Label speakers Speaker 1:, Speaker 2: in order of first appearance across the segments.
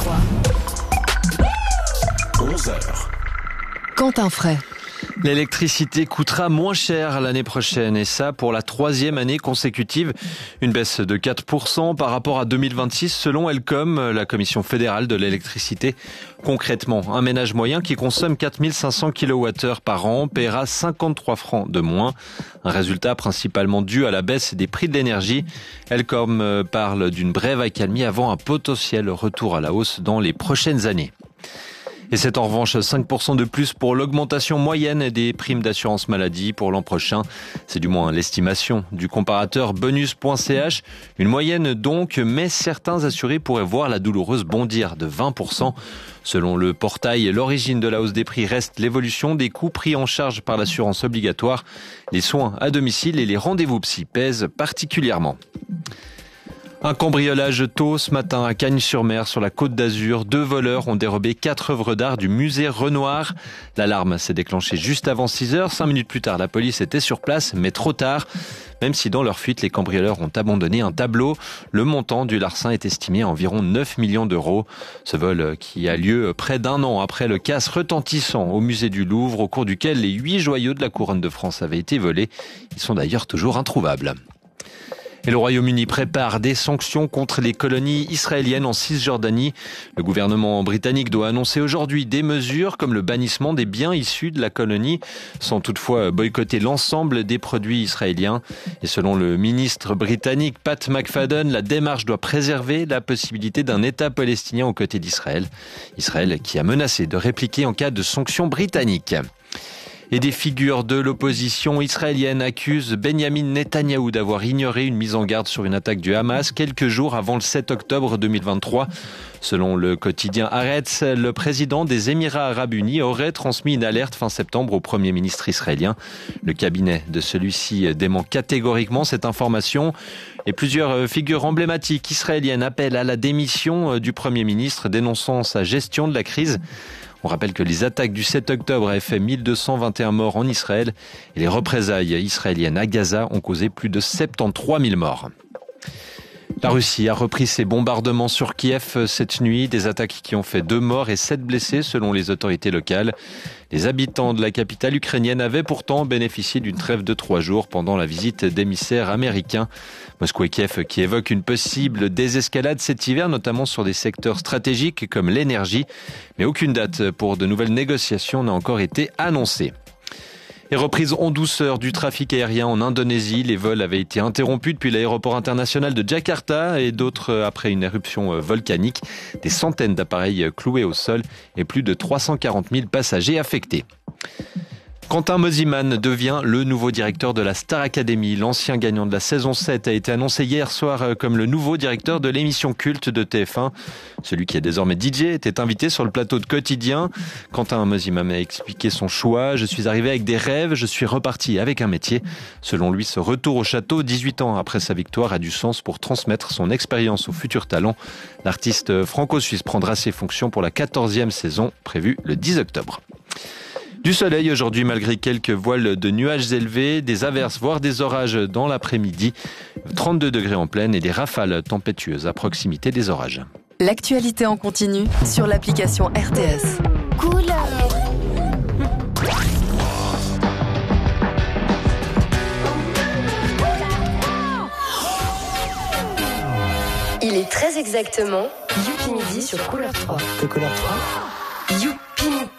Speaker 1: 3.
Speaker 2: 11h.
Speaker 1: Quentin Fray.
Speaker 3: L'électricité coûtera moins cher l'année prochaine et ça pour la 3e année consécutive. Une baisse de 4% par rapport à 2026 selon Elcom, la Commission fédérale de l'électricité. Concrètement, un ménage moyen qui consomme 4500 kWh par an paiera 53 francs de moins. Un résultat principalement dû à la baisse des prix de l'énergie. Elcom parle d'une brève accalmie avant un potentiel retour à la hausse dans les prochaines années. Et c'est en revanche 5% de plus pour l'augmentation moyenne des primes d'assurance maladie pour l'an prochain. C'est du moins l'estimation du comparateur bonus.ch. Une moyenne donc, mais certains assurés pourraient voir la douloureuse bondir de 20%. Selon le portail, l'origine de la hausse des prix reste l'évolution des coûts pris en charge par l'assurance obligatoire. Les soins à domicile et les rendez-vous psy pèsent particulièrement. Un cambriolage tôt ce matin à Cagnes-sur-Mer sur la Côte d'Azur. 2 voleurs ont dérobé 4 œuvres d'art du musée Renoir. L'alarme s'est déclenchée juste avant 6h. 5 minutes plus tard, la police était sur place, mais trop tard. Même si dans leur fuite, les cambrioleurs ont abandonné un tableau. Le montant du larcin est estimé à environ 9 millions d'euros. Ce vol qui a lieu près d'un an après le casse retentissant au musée du Louvre, au cours duquel les 8 joyaux de la couronne de France avaient été volés. Ils sont d'ailleurs toujours introuvables. Et le Royaume-Uni prépare des sanctions contre les colonies israéliennes en Cisjordanie. Le gouvernement britannique doit annoncer aujourd'hui des mesures comme le bannissement des biens issus de la colonie, sans toutefois boycotter l'ensemble des produits israéliens. Et selon le ministre britannique Pat McFadden, la démarche doit préserver la possibilité d'un État palestinien aux côtés d'Israël. Israël qui a menacé de répliquer en cas de sanctions britanniques. Et des figures de l'opposition israélienne accusent Benjamin Netanyahou d'avoir ignoré une mise en garde sur une attaque du Hamas quelques jours avant le 7 octobre 2023. Selon le quotidien Haaretz, le président des Émirats arabes unis aurait transmis une alerte fin septembre au Premier ministre israélien. Le cabinet de celui-ci dément catégoriquement cette information. Et plusieurs figures emblématiques israéliennes appellent à la démission du Premier ministre, dénonçant sa gestion de la crise. On rappelle que les attaques du 7 octobre avaient fait 1221 morts en Israël et les représailles israéliennes à Gaza ont causé plus de 73 000 morts. La Russie a repris ses bombardements sur Kiev cette nuit, des attaques qui ont fait 2 morts et 7 blessés selon les autorités locales. Les habitants de la capitale ukrainienne avaient pourtant bénéficié d'une trêve de 3 jours pendant la visite d'émissaires américains. Moscou et Kiev qui évoquent une possible désescalade cet hiver, notamment sur des secteurs stratégiques comme l'énergie. Mais aucune date pour de nouvelles négociations n'a encore été annoncée. Et reprise en douceur du trafic aérien en Indonésie. Les vols avaient été interrompus depuis l'aéroport international de Jakarta et d'autres après une éruption volcanique. Des centaines d'appareils cloués au sol et plus de 340 000 passagers affectés. Quentin Mosimann devient le nouveau directeur de la Star Academy. L'ancien gagnant de la saison 7 a été annoncé hier soir comme le nouveau directeur de l'émission culte de TF1. Celui qui est désormais DJ était invité sur le plateau de Quotidien. Quentin Mosimann a expliqué son choix. « Je suis arrivé avec des rêves, je suis reparti avec un métier ». Selon lui, ce retour au château, 18 ans après sa victoire, a du sens pour transmettre son expérience aux futurs talents. L'artiste franco-suisse prendra ses fonctions pour la 14e saison, prévue le 10 octobre. Du soleil aujourd'hui malgré quelques voiles de nuages élevés, des averses voire des orages dans l'après-midi, 32 degrés en pleine et des rafales tempétueuses à proximité des orages.
Speaker 1: L'actualité en continu sur l'application RTS.
Speaker 4: Couleur. Il est très exactement Youpi Midi sur Couleur 3.
Speaker 2: Que Couleur 3
Speaker 4: Youpi Midi.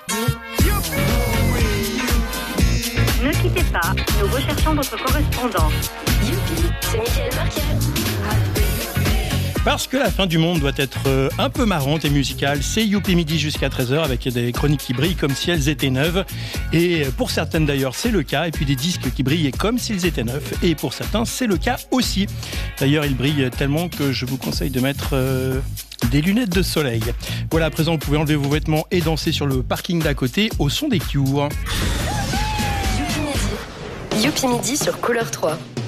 Speaker 5: Ne quittez pas, nous recherchons votre correspondant.
Speaker 4: Youpi, c'est Michael Marquet.
Speaker 6: Parce que la fin du monde doit être un peu marrante et musicale, c'est Youpi Midi jusqu'à 13h avec des chroniques qui brillent comme si elles étaient neuves. Et pour certaines d'ailleurs, c'est le cas. Et puis des disques qui brillent comme s'ils étaient neufs. Et pour certains, c'est le cas aussi. D'ailleurs, ils brillent tellement que je vous conseille de mettre des lunettes de soleil. Voilà, à présent, vous pouvez enlever vos vêtements et danser sur le parking d'à côté au son des Cure.
Speaker 4: Youpi Midi sur Couleur 3.